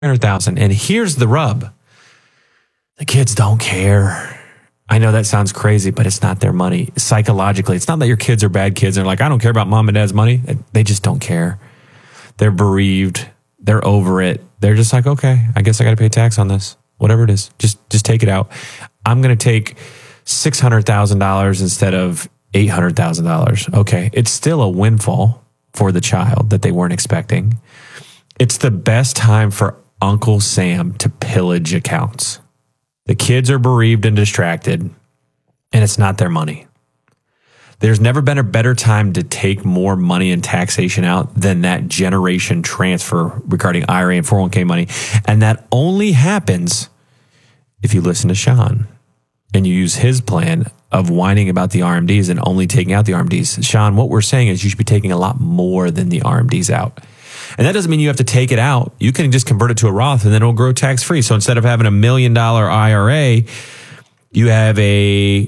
$300,000. And here's the rub. The kids don't care. I know that sounds crazy, but it's not their money. Psychologically, it's not that your kids are bad kids. They're like, I don't care about mom and dad's money. They just don't care. They're bereaved. They're over it. They're just like, okay, I guess I got to pay tax on this. Whatever it is, just take it out. I'm going to take $600,000 instead of $800,000. Okay, it's still a windfall for the child that they weren't expecting. It's the best time for Uncle Sam to pillage accounts. The kids are bereaved and distracted, and it's not their money. There's never been a better time to take more money and taxation out than that generation transfer regarding IRA and 401k money. And that only happens if you listen to Sean and you use his plan of whining about the RMDs and only taking out the RMDs. Sean, what we're saying is you should be taking a lot more than the RMDs out. And that doesn't mean you have to take it out. You can just convert it to a Roth and then it'll grow tax-free. So instead of having $1 million IRA, you have a,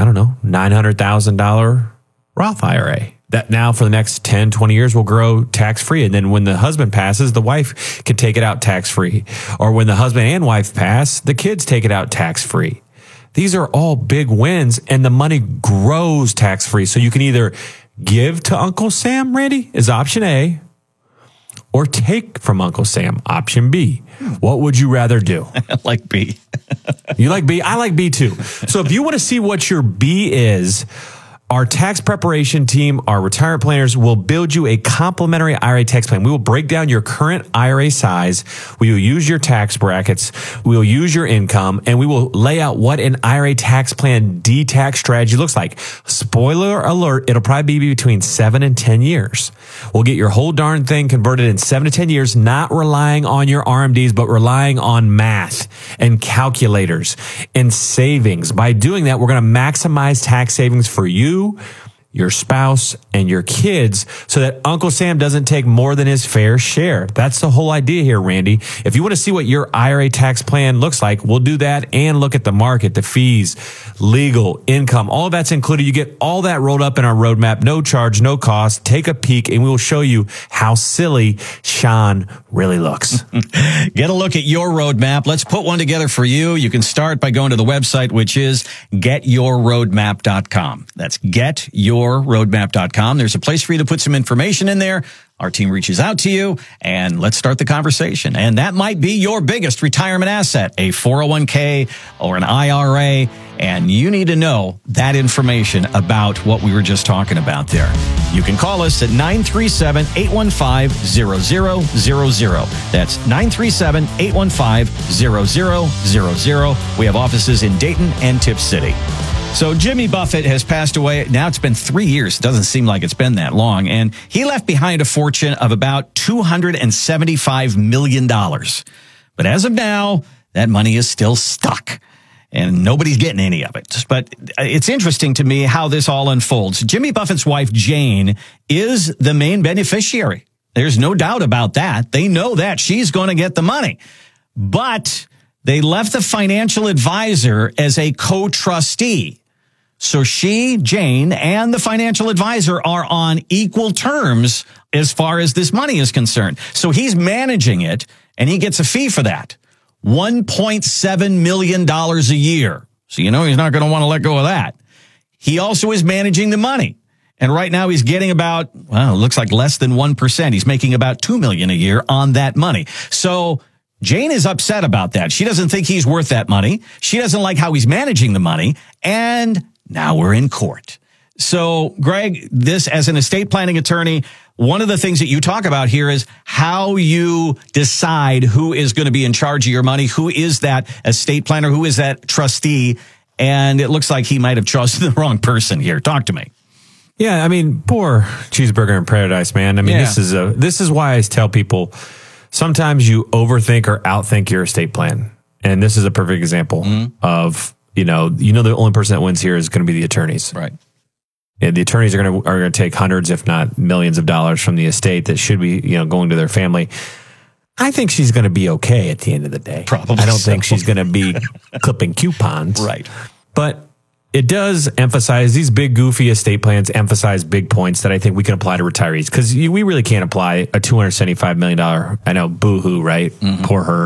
$900,000 Roth IRA that now for the next 10, 20 years will grow tax-free. And then when the husband passes, the wife can take it out tax-free. Or when the husband and wife pass, the kids take it out tax-free. These are all big wins and the money grows tax-free. So you can either give to Uncle Sam, Randy, is option A, or take from Uncle Sam, option B. What would you rather do? I like B. You like B? I like B too. So if you want to see what your B is, our tax preparation team, our retirement planners will build you a complimentary IRA tax plan. We will break down your current IRA size. We will use your tax brackets. We will use your income, and we will lay out what an IRA tax plan D-tax strategy looks like. Spoiler alert, it'll probably be between 7 and 10 years. We'll get your whole darn thing converted in 7 to 10 years, not relying on your RMDs, but relying on math and calculators and savings. By doing that, we're going to maximize tax savings for you, your spouse, and your kids so that Uncle Sam doesn't take more than his fair share. That's the whole idea here, Randy. If you want to see what your IRA tax plan looks like, we'll do that and look at the market, the fees, legal, income, all of that's included. You get all that rolled up in our roadmap, no charge, no cost. Take a peek and we will show you how silly Sean really looks. Get a look at your roadmap. Let's put one together for you. You can start by going to the website, which is getyourroadmap.com. That's getyourroadmap.com. There's a place for you to put some information in there. Our team reaches out to you, and let's start the conversation. And that might be your biggest retirement asset, a 401k or an IRA, and you need to know that information about what we were just talking about there. You can call us at 937-815-0000. That's 937-815-0000. We have offices in Dayton and Tip City. So Jimmy Buffett has passed away. Now it's been 3 years. It doesn't seem like it's been that long. And he left behind a fortune of about $275 million. But as of now, that money is still stuck. And nobody's getting any of it. But it's interesting to me how this all unfolds. Jimmy Buffett's wife, Jane, is the main beneficiary. There's no doubt about that. They know that she's going to get the money. But they left the financial advisor as a co-trustee. So she, Jane, and the financial advisor are on equal terms as far as this money is concerned. So he's managing it, and he gets a fee for that. $1.7 million a year. So you know he's not going to want to let go of that. He also is managing the money. And right now he's getting about, well, it looks like less than 1%. He's making about $2 million a year on that money. So Jane is upset about that. She doesn't think he's worth that money. She doesn't like how he's managing the money. And now we're in court. So, Greg, this as an estate planning attorney, one of the things that you talk about here is how you decide who is going to be in charge of your money, who is that estate planner, who is that trustee, and it looks like he might have chosen the wrong person here. Talk to me. Yeah, I mean, poor cheeseburger in paradise, man. I mean, this is why I tell people sometimes you overthink or outthink your estate plan. And this is a perfect example of, the only person that wins here is going to be the attorneys. Right. And the attorneys are going to take hundreds, if not millions of dollars from the estate that should be, going to their family. I think she's going to be okay at the end of the day. Probably. I don't think she's going to be clipping coupons. Right. But it does emphasize, these big goofy estate plans emphasize big points that I think we can apply to retirees, because we really can't apply a $275 million, I know, boo-hoo, right? Poor her.